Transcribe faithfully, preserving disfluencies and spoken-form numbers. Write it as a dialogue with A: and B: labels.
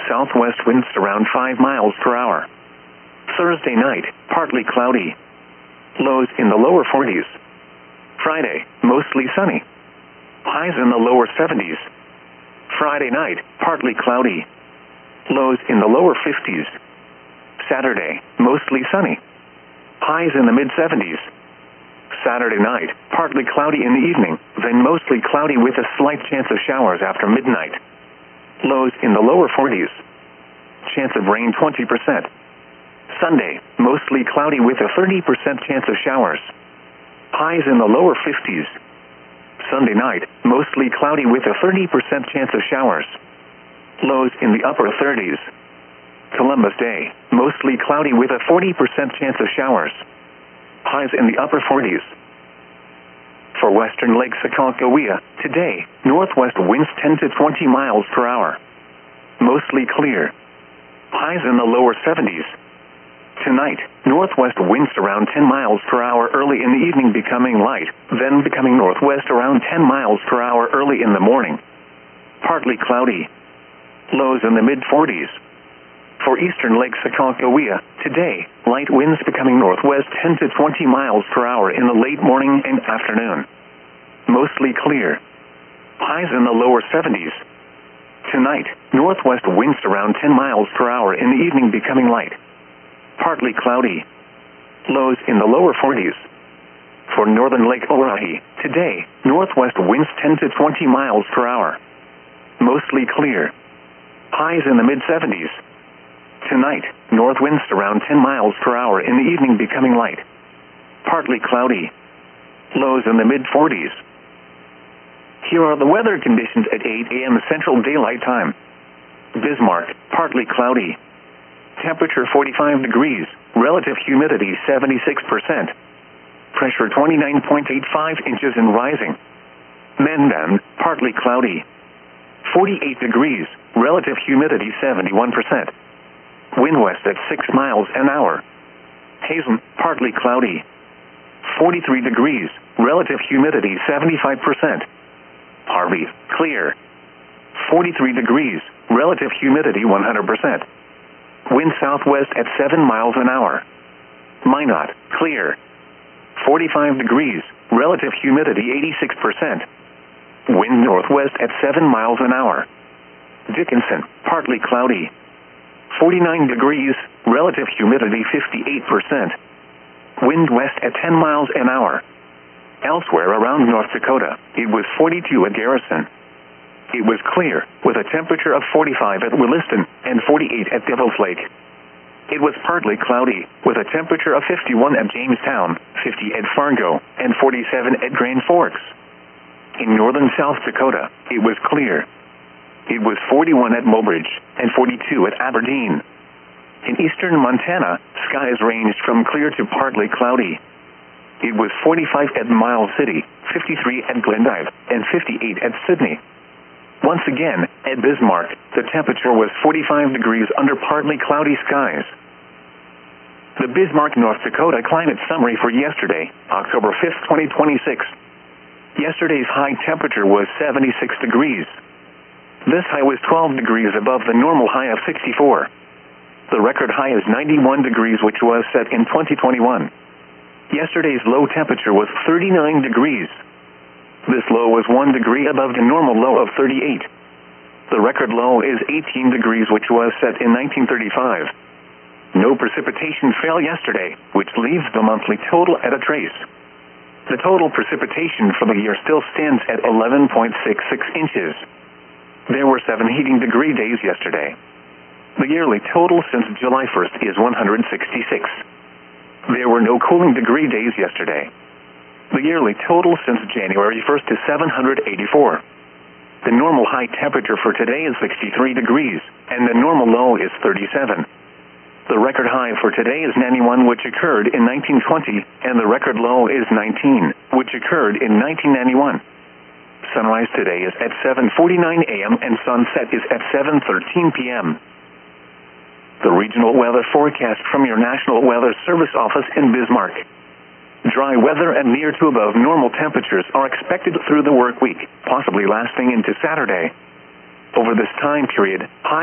A: southwest winds around five miles per hour. Thursday night, partly cloudy. Lows in the lower forties. Friday, mostly sunny. Highs in the lower seventies. Friday night, partly cloudy. Lows in the lower fifties. Saturday, mostly sunny. Highs in the mid-seventies. Saturday night, partly cloudy in the evening, then mostly cloudy with a slight chance of showers after midnight. Lows in the lower forties. Chance of rain twenty percent. Sunday, mostly cloudy with a thirty percent chance of showers. Highs in the lower fifties. Sunday night, mostly cloudy with a thirty percent chance of showers. Lows in the upper thirties. Columbus Day, mostly cloudy with a forty percent chance of showers. Highs in the upper forties. For western Lake Sakakawea, today, northwest winds ten to twenty miles per hour. Mostly clear. Highs in the lower seventies. Tonight, northwest winds around ten miles per hour early in the evening, becoming light, then becoming northwest around ten miles per hour early in the morning. Partly cloudy. Lows in the mid-forties. For eastern Lake Sakakawea, today, light winds becoming northwest ten to twenty miles per hour in the late morning and afternoon. Mostly clear. Highs in the lower seventies. Tonight, northwest winds around ten miles per hour in the evening, becoming light. Partly cloudy. Lows in the lower forties. For northern Lake Orohi, today, northwest winds ten to twenty miles per hour. Mostly clear. Highs in the mid-seventies. Tonight, north winds around ten miles per hour in the evening, becoming light. Partly cloudy. Lows in the mid-forties. Here are the weather conditions at eight a m Central Daylight Time. Bismarck, partly cloudy. Temperature forty-five degrees, relative humidity seventy-six percent. Pressure twenty-nine point eight five inches and rising. Mandan, partly cloudy. forty-eight degrees, relative humidity seventy-one percent. Wind west at six miles an hour. Hazen, partly cloudy. forty-three degrees, relative humidity seventy-five percent. Harvey, clear. forty-three degrees, relative humidity one hundred percent. Wind southwest at seven miles an hour. Minot, clear. forty-five degrees, relative humidity eighty-six percent. Wind northwest at seven miles an hour. Dickinson, partly cloudy. forty-nine degrees, relative humidity fifty-eight percent. Wind west at ten miles an hour. Elsewhere around North Dakota, it was forty-two at Garrison. It was clear, with a temperature of forty-five at Williston and forty-eight at Devil's Lake. It was partly cloudy, with a temperature of fifty-one at Jamestown, fifty at Fargo, and forty-seven at Grand Forks. In northern South Dakota, it was clear. It was forty-one at Mobridge and forty-two at Aberdeen. In eastern Montana, skies ranged from clear to partly cloudy. It was forty-five at Miles City, fifty-three at Glendive, and fifty-eight at Sydney. Once again, at Bismarck, the temperature was forty-five degrees under partly cloudy skies. The Bismarck, North Dakota climate summary for yesterday, October fifth, twenty twenty-six. Yesterday's high temperature was seventy-six degrees. This high was twelve degrees above the normal high of sixty-four. The record high is ninety-one degrees, which was set in twenty twenty-one. Yesterday's low temperature was thirty-nine degrees. This low was one degree above the normal low of thirty-eight. The record low is eighteen degrees, which was set in nineteen thirty-five. No precipitation fell yesterday, which leaves the monthly total at a trace. The total precipitation for the year still stands at eleven point six six inches. There were seven heating degree days yesterday. The yearly total since July first is one hundred sixty-six. There were no cooling degree days yesterday. The yearly total since January first is seven hundred eighty-four. The normal high temperature for today is sixty-three degrees, and the normal low is thirty-seven. The record high for today is ninety-one, which occurred in nineteen twenty, and the record low is nineteen, which occurred in nineteen ninety-one. Sunrise today is at seven forty-nine a m and sunset is at seven thirteen p m The regional weather forecast from your National Weather Service office in Bismarck. Dry weather and near to above normal temperatures are expected through the work week, possibly lasting into Saturday. Over this time period, high